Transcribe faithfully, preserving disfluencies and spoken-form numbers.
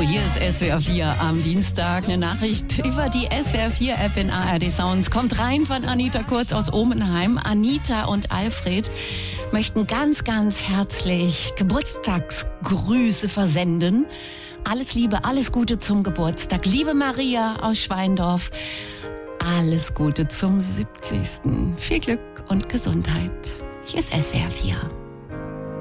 Hier ist S W R vier am Dienstag. Eine Nachricht über die S W R vier App in A R D Sounds kommt rein von Anita Kurz aus Omenheim. Anita und Alfred möchten ganz, ganz herzlich Geburtstagsgrüße versenden. Alles Liebe, alles Gute zum Geburtstag. Liebe Maria aus Schweindorf, alles Gute zum siebzigsten Viel Glück und Gesundheit. Hier ist S W R vier.